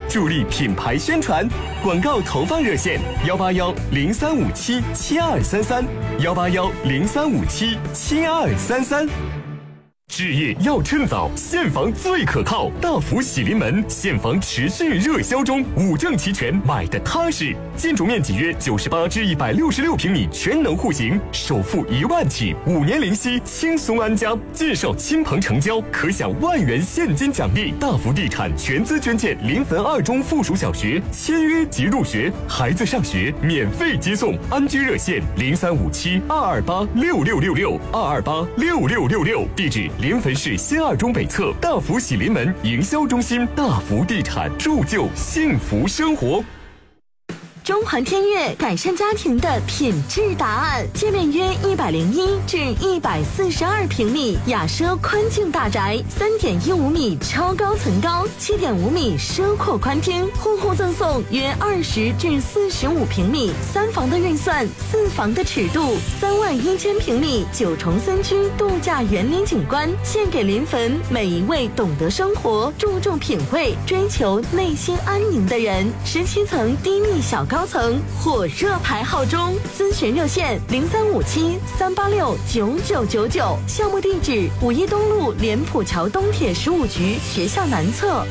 助力品牌宣传。广告投放热线：18103577233，18103577233。置业要趁早，现房最可靠。大福喜临门，现房持续热销中，5证齐全，买的踏实。建筑面积约98至166平米，全能户型，首付1万起，5年零息，轻松安家。介绍亲朋成交，可享1万元现金奖励。大福地产全资捐建临汾2中附属小学，签约即入学，孩子上学免费接送。安居热线：035722826666，2286666，地址临汾市新2中北侧大福喜临门营销中心。大福地产，铸就幸福生活。 中环天悦改善家庭的品质答案，界面约101至142平米，雅奢宽净大宅，3.15米超高层高，7.5米奢阔宽厅，户户赠送约20至45平米，3房的预算，4房的尺度，31000平米9重3居度假园林景观，献给临汾每一位懂得生活、注重品味、追求内心安宁的人。17层低密小高层火热排号中，咨询热线0357-386-9999，项目地址5一东路莲浦桥东铁15局学校南侧。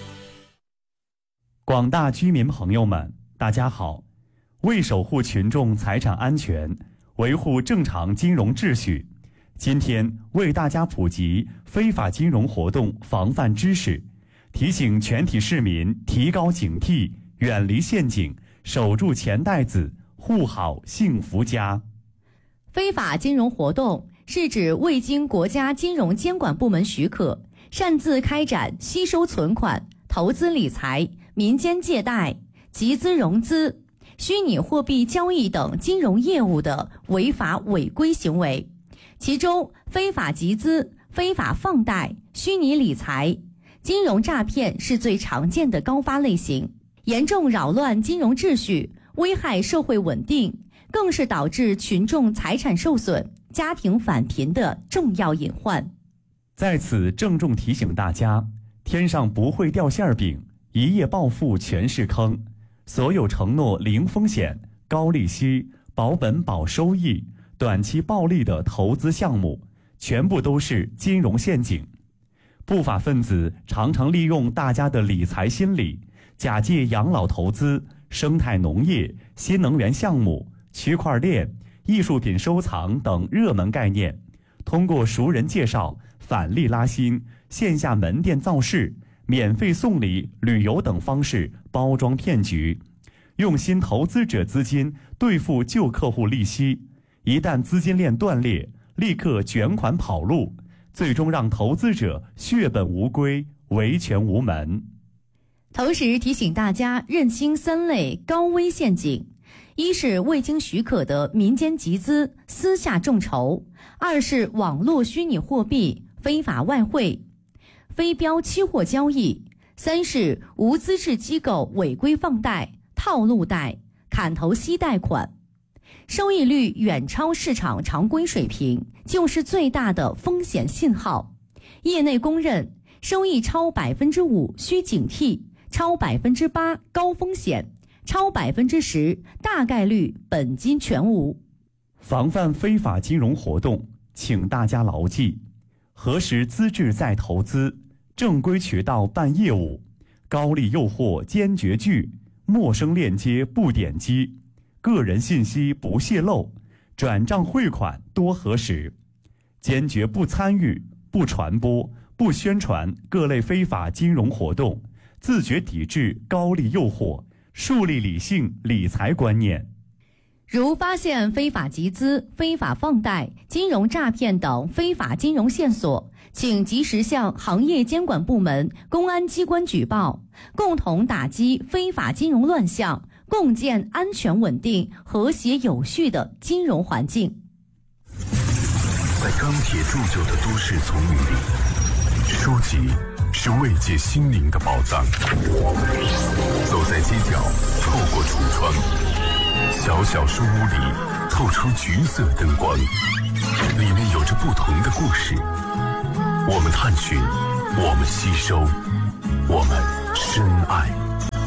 广大居民朋友们，大家好！为守护群众财产安全，维护正常金融秩序，今天为大家普及非法金融活动防范知识，提醒全体市民提高警惕，远离陷阱，守住钱袋子，护好幸福家。 非法金融活动是指未经国家金融监管部门许可，擅自开展吸收存款、投资理财、民间借贷、集资融资、虚拟货币交易等金融业务的违法违规行为。其中，非法集资、非法放贷、虚拟理财、金融诈骗是最常见的高发类型，严重扰乱金融秩序，危害社会稳定，更是导致群众财产受损、家庭返贫的重要隐患。 在此郑重提醒大家，天上不会掉馅饼，一夜暴富全是坑。所有承诺零风险、高利息、保本保收益、短期暴利的投资项目，全部都是金融陷阱。不法分子常常利用大家的理财心理，假借养老投资、生态农业、新能源项目、区块链、艺术品收藏等热门概念，通过熟人介绍、返利拉新、线下门店造势、免费送礼、旅游等方式包装骗局，用新投资者资金兑付旧客户利息，一旦资金链断裂，立刻卷款跑路，最终让投资者血本无归，维权无门。 同时提醒大家认清3类高危陷阱：一是未经许可的民间集资、私下众筹；二是网络虚拟货币、非法外汇、非标期货交易；三是无资质机构违规放贷、套路贷、砍头息贷款，收益率远超市场常规水平，就是最大的风险信号。业内公认，收益超5%需警惕，超8%高风险，超10%大概率本金全无。 防范非法金融活动，请大家牢记：核实资质再投资，正规渠道办业务，高利诱惑坚决拒，陌生链接不点击，个人信息不泄露，转账汇款多核实，坚决不参与、不传播、不宣传各类非法金融活动，自觉抵制高利诱惑，树立理性理财观念。 如发现非法集资、非法放贷、金融诈骗等非法金融线索，请及时向行业监管部门、公安机关举报，共同打击非法金融乱象，共建安全稳定、和谐有序的金融环境。 在钢铁铸就的都市丛林里，书籍是慰藉心灵的宝藏。走在街角，透过橱窗，小小书屋里透出橘色灯光，里面有着不同的故事。我们探寻，我们吸收，我们深爱。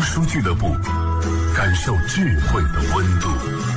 书俱乐部，感受智慧的温度。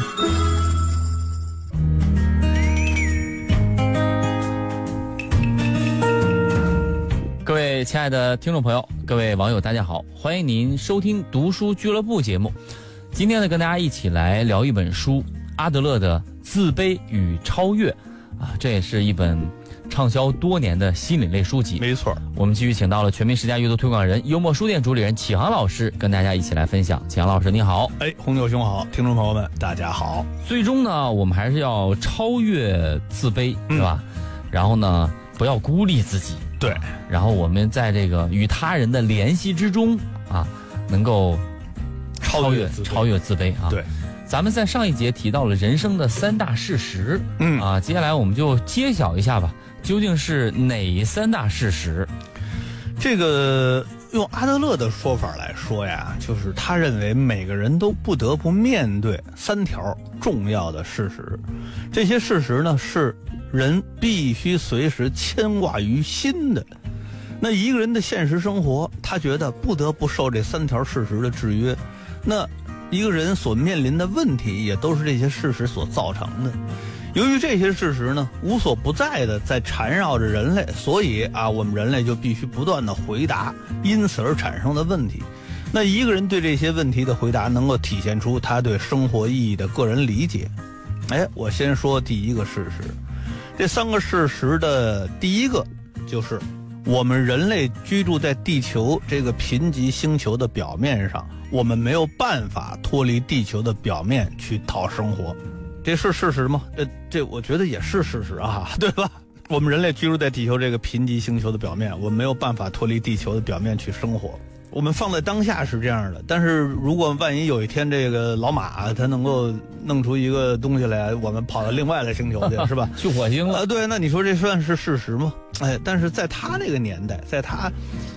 各位亲爱的听众朋友，各位网友，大家好，欢迎您收听读书俱乐部节目。今天呢，跟大家一起来聊一本书，阿德勒的《自卑与超越》啊，这也是一本畅销多年的心理类书籍。 没错， 我们继续请到了全民10佳阅读推广人、幽默书店主理人启航老师，跟大家一起来分享。启航老师，你好。 红牛兄好，听众朋友们，大家好。 最终呢，我们还是要超越自卑，是吧？然后呢，不要孤立自己。 对， 然后我们在这个与他人的联系之中啊，能够超越自卑啊。 对， 咱们在上一节提到了人生的3大事实，接下来我们就揭晓一下吧，究竟是哪3大事实？ 这个用阿德勒的说法来说呀，就是他认为每个人都不得不面对3条重要的事实，这些事实呢是人必须随时牵挂于心的。那一个人的现实生活，他觉得不得不受这3条事实的制约，那一个人所面临的问题也都是这些事实所造成的。由于这些事实呢无所不在的在缠绕着人类，所以我们人类就必须不断的回答因此而产生的问题。那一个人对这些问题的回答能够体现出他对生活意义的个人理解。我先说第一个事实。这3个事实的第一个就是我们人类居住在地球这个贫瘠星球的表面上，我们没有办法脱离地球的表面去讨生活。这是事实吗？这我觉得也是事实啊，对吧？我们人类居住在地球这个贫瘠星球的表面，我们没有办法脱离地球的表面去生活。我们放在当下是这样的，但是如果万一有一天这个老马他能够弄出一个东西来，我们跑到另外的星球去，是吧？ 去火星了。 对，那你说这算是事实吗？但是在他那个年代，在他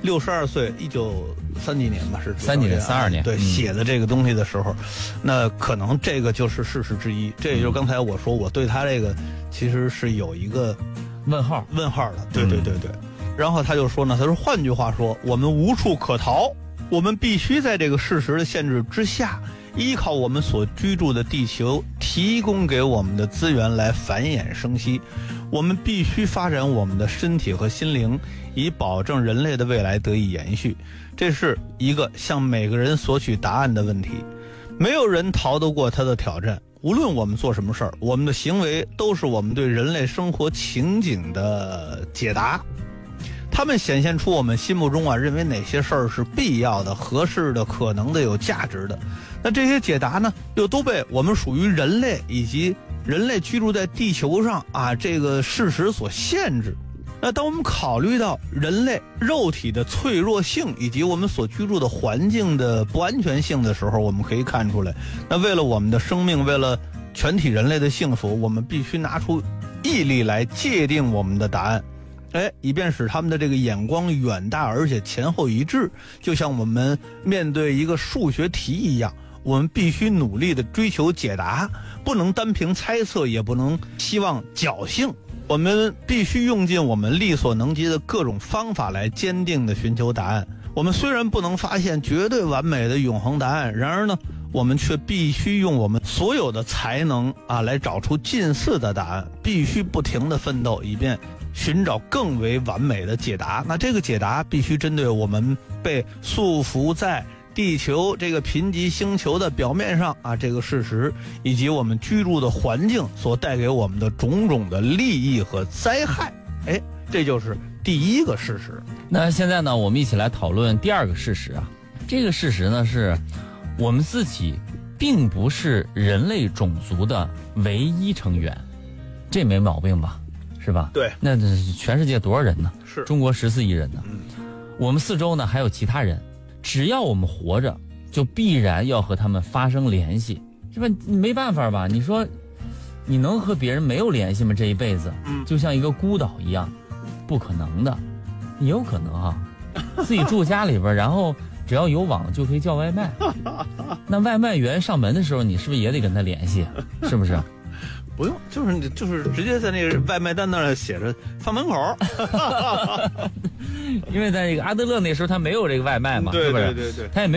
62岁，1930几年吧，是 32年， 对，写的这个东西的时候，那可能这个就是事实之一。这也就是刚才我说，我对他这个其实是有一个问号的。对。然后他就说呢，他说换句话说，我们无处可逃，我们必须在这个事实的限制之下，依靠我们所居住的地球提供给我们的资源来繁衍生息。我们必须发展我们的身体和心灵，以保证人类的未来得以延续。这是一个向每个人索取答案的问题，没有人逃得过他的挑战。无论我们做什么事儿，我们的行为都是我们对人类生活情景的解答。他们显现出我们心目中认为哪些事儿是必要的、合适的、可能的、有价值的。那这些解答呢，又都被我们属于人类以及人类居住在地球上这个事实所限制。那当我们考虑到人类肉体的脆弱性以及我们所居住的环境的不安全性的时候，我们可以看出来，那为了我们的生命，为了全体人类的幸福，我们必须拿出毅力来界定我们的答案。以便使他们的这个眼光远大而且前后一致，就像我们面对一个数学题一样，我们必须努力的追求解答，不能单凭猜测，也不能希望侥幸。我们必须用尽我们力所能及的各种方法来坚定的寻求答案。我们虽然不能发现绝对完美的永恒答案，然而呢，我们却必须用我们所有的才能来找出近似的答案，必须不停的奋斗，以便寻找更为完美的解答。那这个解答必须针对我们被束缚在地球这个贫瘠星球的表面上这个事实，以及我们居住的环境所带给我们的种种的利益和灾害。这就是第一个事实。 那现在呢，我们一起来讨论第2个事实啊。这个事实呢，是我们自己并不是人类种族的唯一成员，这没毛病吧？是吧？ 对。 那全世界多少人呢？ 是中国14亿人呢。我们四周呢还有其他人，只要我们活着，就必然要和他们发生联系，是吧？没办法吧？你说，你能和别人没有联系吗？这一辈子，就像一个孤岛一样，不可能的。也有可能自己住家里边，然后只要有网就可以叫外卖。那外卖员上门的时候，你是不是也得跟他联系？是不是？ 不用，就是直接在那个外卖单那儿写着放门口。 因为在这个阿德勒那时候他没有这个外卖嘛， 对是不是？ 对， 他也没